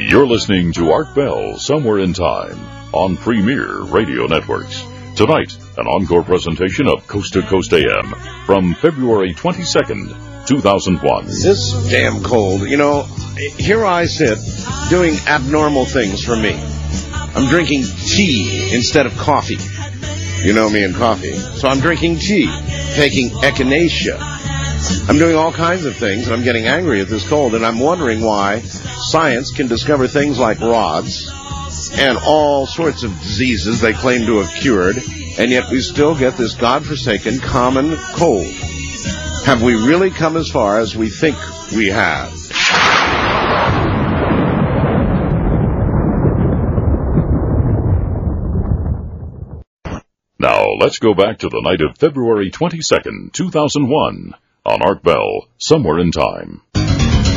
You're listening to Art Bell, Somewhere in Time, on Premier Radio Networks. Tonight, an encore presentation of Coast to Coast AM from February 22nd, 2001. This damn cold. You know, here I sit doing abnormal things for me. I'm drinking tea instead of coffee. You know me and coffee. So I'm drinking tea, taking echinacea. I'm doing all kinds of things, and I'm getting angry at this cold, and I'm wondering why science can discover things like rods and all sorts of diseases they claim to have cured, and yet we still get this godforsaken common cold. Have we really come as far as we think we have? Now, let's go back to the night of February 22nd, 2001, on Art Bell, Somewhere in Time.